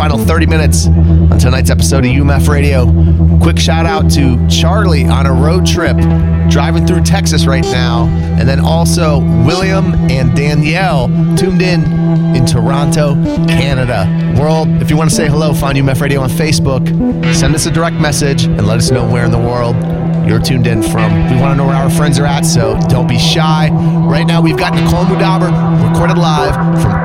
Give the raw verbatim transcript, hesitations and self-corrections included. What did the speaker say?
final thirty minutes on tonight's episode of U M F Radio. Quick shout out to Charlie on a road trip driving through Texas right now. And then also William and Danielle tuned in in Toronto, Canada. World, if you want to say hello, find U M F Radio on Facebook. Send us a direct message and let us know where in the world you're tuned in from. We want to know where our friends are at, so don't be shy. Right now, we've got Nicole Mudaber recorded live from